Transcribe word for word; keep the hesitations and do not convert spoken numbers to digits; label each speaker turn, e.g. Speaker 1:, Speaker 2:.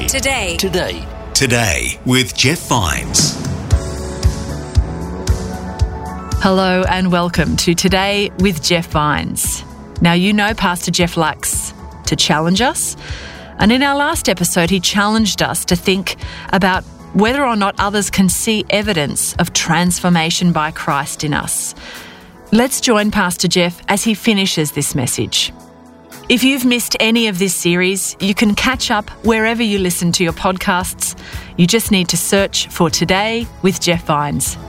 Speaker 1: Today.
Speaker 2: Today.
Speaker 3: Today with Jeff Vines.
Speaker 4: Hello and welcome to Today with Jeff Vines. Now, you know Pastor Jeff likes to challenge us. And in our last episode, he challenged us to think about whether or not others can see evidence of transformation by Christ in us. Let's join Pastor Jeff as he finishes this message. If you've missed any of this series, you can catch up wherever you listen to your podcasts. You just need to search for Today with Jeff Vines.